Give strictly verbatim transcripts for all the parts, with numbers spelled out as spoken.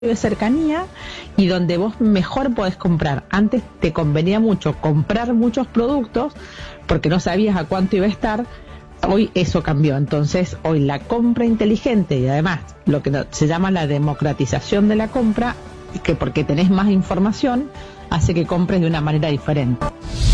de cercanía y donde vos mejor podés comprar. Antes te convenía mucho comprar muchos productos porque no sabías a cuánto iba a estar. Hoy eso cambió. Entonces hoy la compra inteligente y además lo que se llama la democratización de la compra, que porque tenés más información hace que compres de una manera diferente.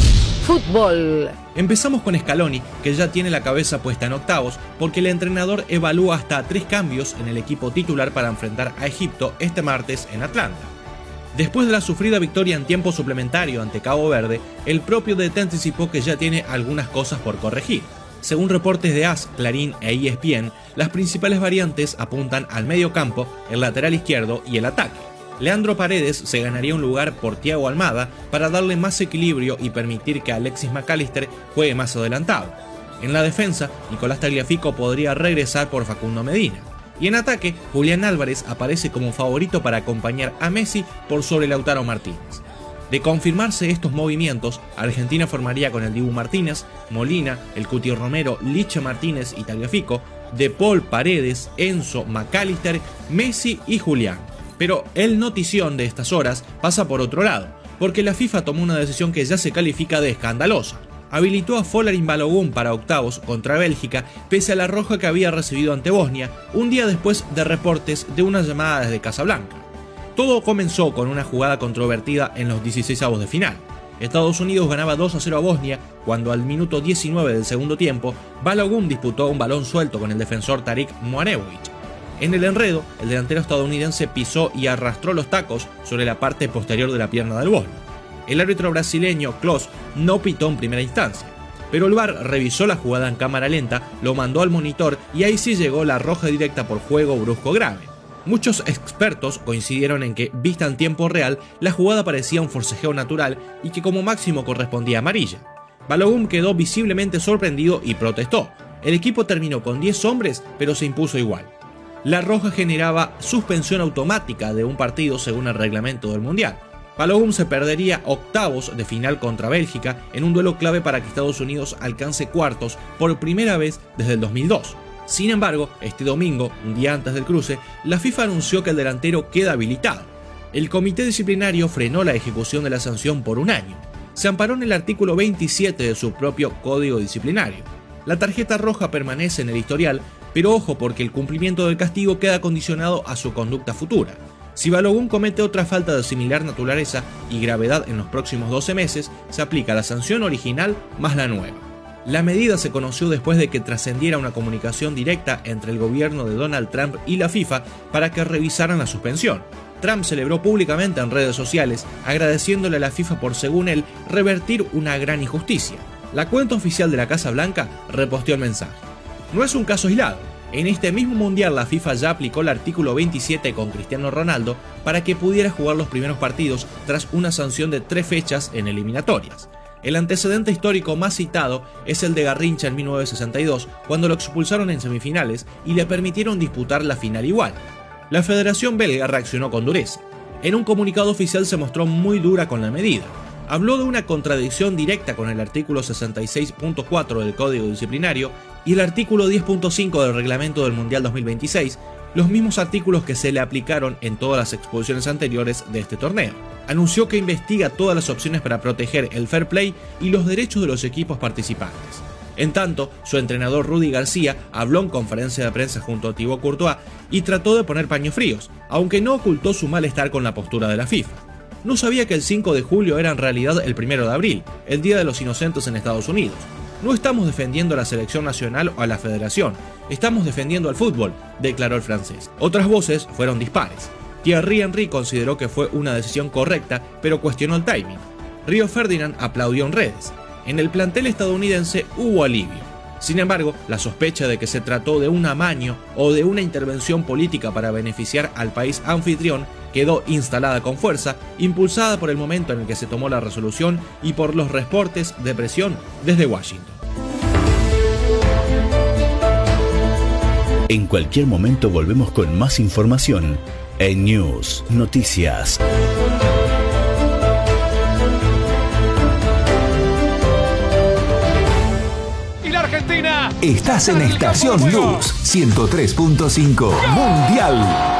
Fútbol. Empezamos con Scaloni, que ya tiene la cabeza puesta en octavos, porque el entrenador evalúa hasta tres cambios en el equipo titular para enfrentar a Egipto este martes en Atlanta. Después de la sufrida victoria en tiempo suplementario ante Cabo Verde, el propio D T anticipó que ya tiene algunas cosas por corregir. Según reportes de A S, Clarín e E S P N, las principales variantes apuntan al medio campo, el lateral izquierdo y el ataque. Leandro Paredes se ganaría un lugar por Thiago Almada para darle más equilibrio y permitir que Alexis McAllister juegue más adelantado. En la defensa, Nicolás Tagliafico podría regresar por Facundo Medina. Y en ataque, Julián Álvarez aparece como favorito para acompañar a Messi por sobre Lautaro Martínez. De confirmarse estos movimientos, Argentina formaría con el Dibu Martínez, Molina, el Cuti Romero, Licha Martínez y Tagliafico, De Paul, Paredes, Enzo, McAllister, Messi y Julián. Pero el notición de estas horas pasa por otro lado, porque la FIFA tomó una decisión que ya se califica de escandalosa. Habilitó a Folarin Balogun para octavos contra Bélgica pese a la roja que había recibido ante Bosnia, un día después de reportes de una llamada desde Casablanca. Todo comenzó con una jugada controvertida en los dieciseisavos de final. Estados Unidos ganaba dos a cero a Bosnia cuando al minuto diecinueve del segundo tiempo, Balogun disputó un balón suelto con el defensor Tarik Muarevic. En el enredo, el delantero estadounidense pisó y arrastró los tacos sobre la parte posterior de la pierna del bosnio. El árbitro brasileño Klose no pitó en primera instancia, pero el V A R revisó la jugada en cámara lenta, lo mandó al monitor y ahí sí llegó la roja directa por juego brusco grave. Muchos expertos coincidieron en que, vista en tiempo real, la jugada parecía un forcejeo natural y que como máximo correspondía a amarilla. Balogun quedó visiblemente sorprendido y protestó. El equipo terminó con diez hombres, pero se impuso igual. La roja generaba suspensión automática de un partido según el reglamento del Mundial. Balogun se perdería octavos de final contra Bélgica en un duelo clave para que Estados Unidos alcance cuartos por primera vez desde el dos mil dos. Sin embargo, este domingo, un día antes del cruce, la FIFA anunció que el delantero queda habilitado. El comité disciplinario frenó la ejecución de la sanción por un año. Se amparó en el artículo veintisiete de su propio código disciplinario. La tarjeta roja permanece en el historial, pero ojo porque el cumplimiento del castigo queda condicionado a su conducta futura. Si Balogun comete otra falta de similar naturaleza y gravedad en los próximos doce meses, se aplica la sanción original más la nueva. La medida se conoció después de que trascendiera una comunicación directa entre el gobierno de Donald Trump y la FIFA para que revisaran la suspensión. Trump celebró públicamente en redes sociales agradeciéndole a la FIFA por, según él, revertir una gran injusticia. La cuenta oficial de la Casa Blanca reposteó el mensaje. No es un caso aislado. En este mismo mundial la FIFA ya aplicó el artículo veintisiete con Cristiano Ronaldo para que pudiera jugar los primeros partidos tras una sanción de tres fechas en eliminatorias. El antecedente histórico más citado es el de Garrincha en mil novecientos sesenta y dos, cuando lo expulsaron en semifinales y le permitieron disputar la final igual. La Federación Belga reaccionó con dureza. En un comunicado oficial se mostró muy dura con la medida. Habló de una contradicción directa con el artículo sesenta y seis punto cuatro del Código Disciplinario y el artículo diez punto cinco del Reglamento del Mundial dos mil veintiséis, los mismos artículos que se le aplicaron en todas las expulsiones anteriores de este torneo. Anunció que investiga todas las opciones para proteger el fair play y los derechos de los equipos participantes. En tanto, su entrenador Rudy García habló en conferencia de prensa junto a Thibaut Courtois y trató de poner paños fríos, aunque no ocultó su malestar con la postura de la FIFA. No sabía que el cinco de julio era en realidad el primero de abril, el Día de los Inocentes en Estados Unidos. No estamos defendiendo a la selección nacional o a la federación, estamos defendiendo al fútbol, declaró el francés. Otras voces fueron dispares. Thierry Henry consideró que fue una decisión correcta, pero cuestionó el timing. Río Ferdinand aplaudió en redes. En el plantel estadounidense hubo alivio. Sin embargo, la sospecha de que se trató de un amaño o de una intervención política para beneficiar al país anfitrión quedó instalada con fuerza, impulsada por el momento en el que se tomó la resolución y por los reportes de presión desde Washington. En cualquier momento volvemos con más información en News Noticias. Argentina. Estás en Estación Luz ciento tres punto cinco Mundial.